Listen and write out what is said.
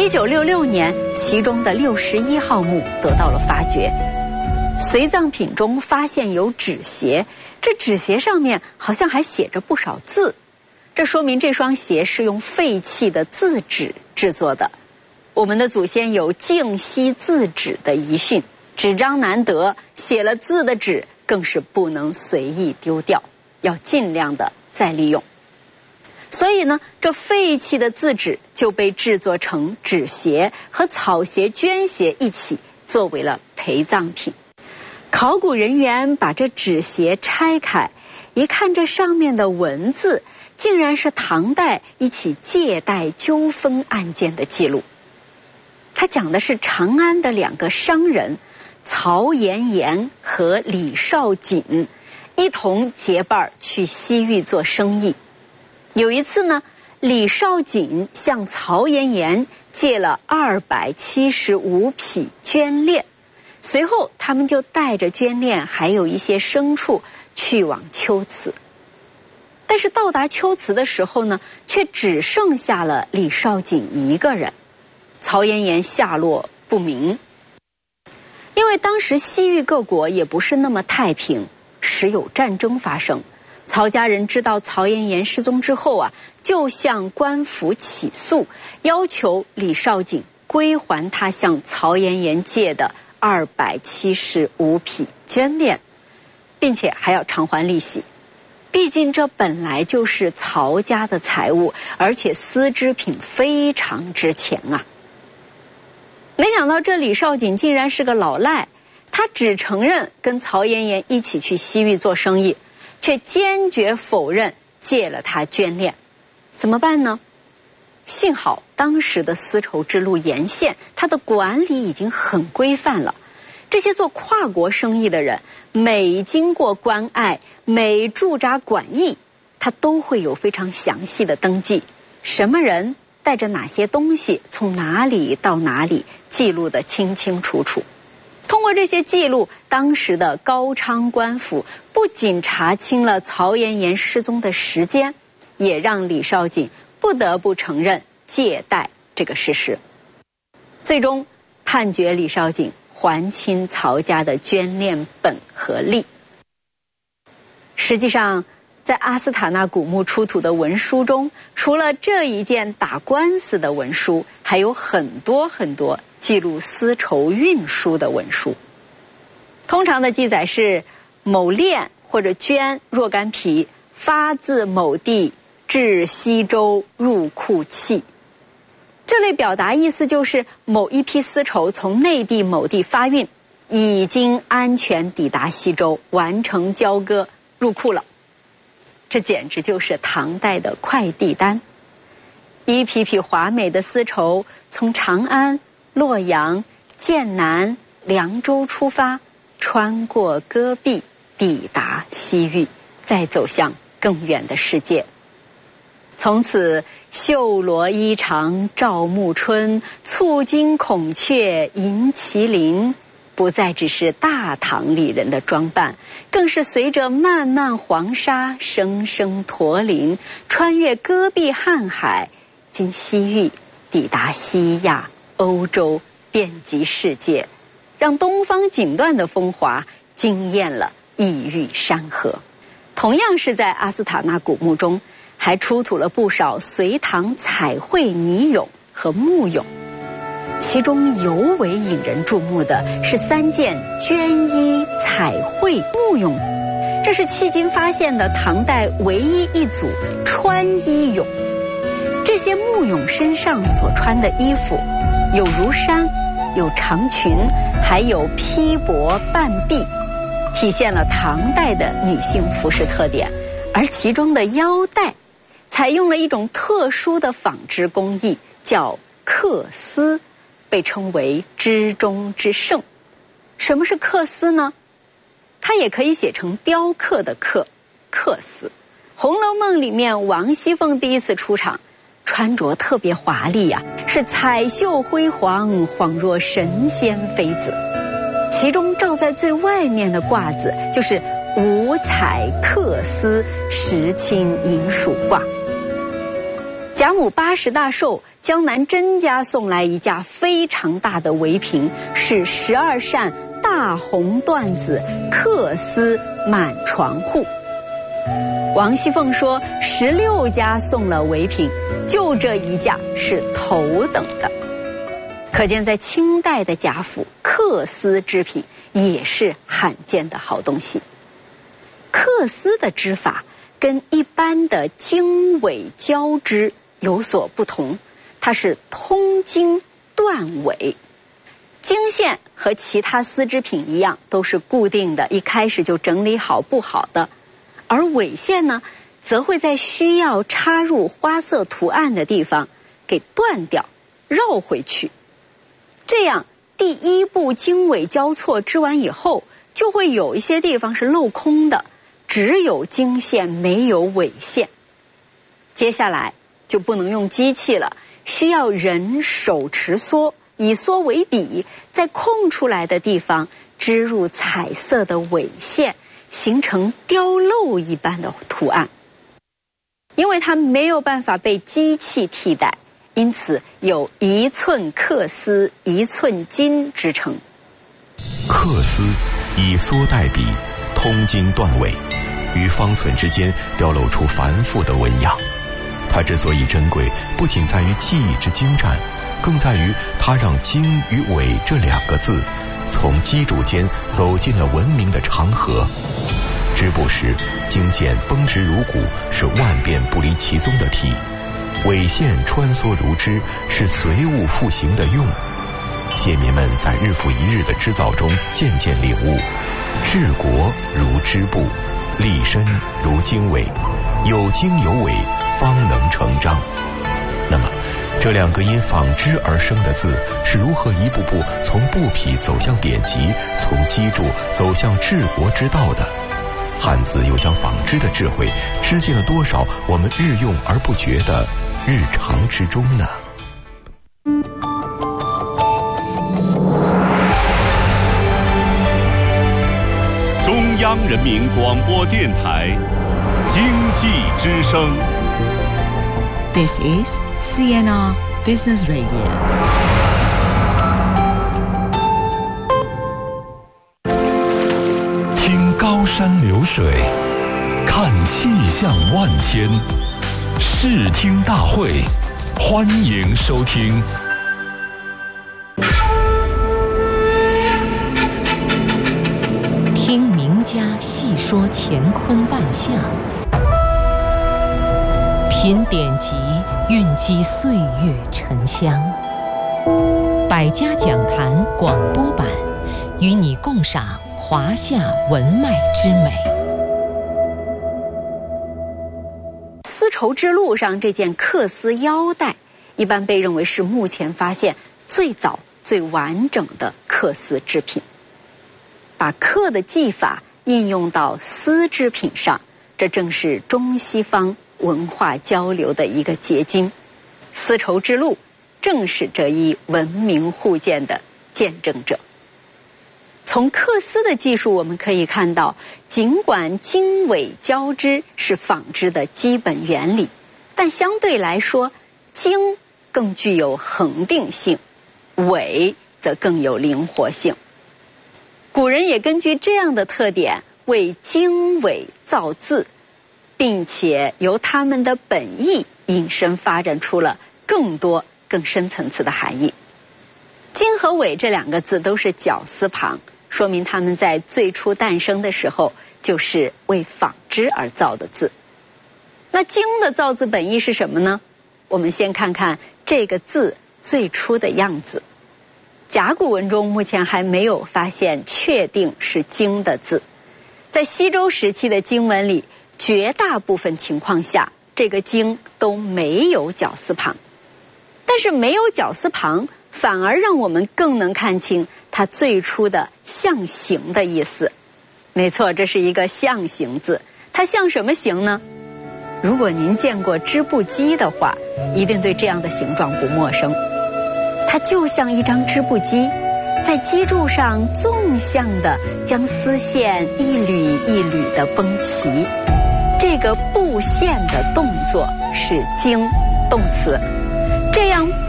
1966年，其中的61号墓得到了发掘，随葬品中发现有纸鞋，这纸鞋上面好像还写着不少字，这说明这双鞋是用废弃的字纸制作的。我们的祖先有敬惜字纸的遗训，纸张难得，写了字的纸更是不能随意丢掉，要尽量的再利用。所以呢，这废弃的字纸就被制作成纸鞋和草鞋、绢鞋一起作为了陪葬品。考古人员把这纸鞋拆开，一看这上面的文字，竟然是唐代一起借贷纠纷案件的记录。它讲的是长安的2个商人曹延言和李少锦一同结伴去西域做生意。有一次呢，李少锦向曹延言借了275匹绢链，随后他们就带着绢链还有一些牲畜去往龟兹。但是到达龟兹的时候呢，却只剩下了李少锦一个人，曹延言下落不明。因为当时西域各国也不是那么太平，时有战争发生。曹家人知道曹延言失踪之后啊，就向官府起诉，要求李少锦归还他向曹延言借的275匹绢链，并且还要偿还利息。毕竟这本来就是曹家的财物，而且丝织品非常值钱啊。没想到这李少锦竟然是个老赖，他只承认跟曹延言一起去西域做生意，却坚决否认借了他绢链。怎么办呢？幸好当时的丝绸之路沿线，它的管理已经很规范了。这些做跨国生意的人，每经过关隘，每驻扎馆驿，他都会有非常详细的登记，什么人带着哪些东西，从哪里到哪里，记录得清清楚楚。通过这些记录，当时的高昌官府不仅查清了曹延言失踪的时间，也让李少锦不得不承认借贷这个事实。最终判决李少锦还清曹家的绢链本和利。实际上，在阿斯塔纳古墓出土的文书中，除了这一件打官司的文书，还有很多记录丝绸运输的文书。通常的记载是某链或者绢若干匹发自某地至西周入库器。这类表达意思就是某一批丝绸从内地某地发运，已经安全抵达西周，完成交割入库了。这简直就是唐代的快递单。一匹匹华美的丝绸从长安、洛阳、剑南、凉州出发，穿过戈壁，抵达西域，再走向更远的世界。从此绣罗衣裳照暮春，簇金孔雀迎麒麟，不再只是大唐里人的装扮，更是随着漫漫黄沙，声声驼铃，穿越戈壁瀚海，经西域，抵达西亚、欧洲，遍及世界，让东方锦缎的风华惊艳了异域山河。同样是在阿斯塔纳古墓中，还出土了不少隋唐彩绘泥俑和木俑，其中尤为引人注目的是3件绢衣彩绘木俑，这是迄今发现的唐代唯一一组穿衣俑。这些木俑身上所穿的衣服有如衫，有长裙，还有披帛半臂，体现了唐代的女性服饰特点。而其中的腰带采用了一种特殊的纺织工艺，叫缂丝，被称为织中之圣。什么是缂丝呢？它也可以写成雕刻的刻，缂丝。《红楼梦》里面王熙凤第一次出场，穿着特别华丽呀，是彩绣辉煌，恍若神仙妃子。其中罩在最外面的褂子就是五彩缂丝石青银鼠褂。 甲午80大寿，江南甄家送来一架非常大的围屏，是12扇大红缎子缂丝满床户。王熙凤说16家送了围屏，就这一架是头等的。可见在清代的贾府，缂丝织品也是罕见的好东西。缂丝的织法跟一般的经纬交织有所不同，它是通经断纬。经线和其他丝织品一样，都是固定的，一开始就整理好布好的。而纬线呢，则会在需要插入花色图案的地方给断掉，绕回去。这样第一步经纬交错织完以后，就会有一些地方是镂空的，只有经线没有纬线。接下来就不能用机器了，需要人手持梭，以梭为笔，在空出来的地方织入彩色的纬线，形成雕镂一般的图案。因为它没有办法被机器替代，因此有1寸缂丝1寸金之称。 缂丝以梭代笔，通经断纬，于方寸之间雕镂出繁复的纹样。它之所以珍贵，不仅在于技艺之精湛，更在于它让经与纬这2个字从机杼间走进了文明的长河。织布时，经线绷直如骨，是万变不离其宗的体；纬线穿梭如织，是随物复形的用。谢民们在日复一日的织造中渐渐领悟，治国如织布，立身如经纬，有经有纬，方能成章。那么这2个因纺织而生的字是如何一步步从布匹走向典籍，从机杼走向治国之道的？汉字又将纺织的智慧织进了多少我们日用而不觉的日常之中呢？ 中央人民广播电台经济之声。 This is CNR Business Radio. 听高山流水，看气象万千，视听大会，欢迎收听。 听名家细说乾坤万象，品典籍，蕴积岁月沉香。百家讲坛广播版，与你共赏华夏文脉之美。 丝绸之路上这件缂丝腰带，一般被认为是目前发现最早最完整的缂丝织品。把缂的技法应用到丝织品上，这正是中西方文化交流的一个结晶。丝绸之路正是这一文明互鉴的见证者。从缂丝的技术我们可以看到，尽管经纬交织是纺织的基本原理，但相对来说，经更具有恒定性，纬则更有灵活性。古人也根据这样的特点为经纬造字，并且由他们的本意引申发展出了更多更深层次的含义。经和纬这2个字都是绞丝旁，说明他们在最初诞生的时候就是为纺织而造的字。那经的造字本意是什么呢？我们先看看这个字最初的样子。甲骨文中目前还没有发现确定是经的字，在西周时期的经文里，绝大部分情况下这个经都没有绞丝旁，但是没有绞丝旁反而让我们更能看清它最初的象形的意思。没错，这是一个象形字。它像什么形呢？如果您见过织布机的话，一定对这样的形状不陌生。它就像一张织布机，在机杼上纵向的将丝线一缕一缕的绷齐，这个布线的动作是经， 动词。这样